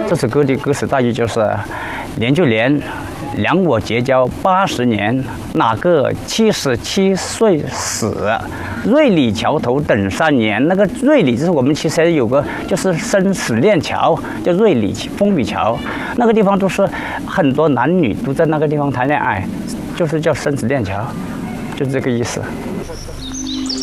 这首歌的歌词大意就是年就年，两我结交80年，哪个77岁死？瑞里桥头等3年。那个瑞里就是我们其实有个就是生死链桥，叫瑞里风雨桥。那个地方都是很多男女都在那个地方谈恋爱，就是叫生死链桥，就是这个意思。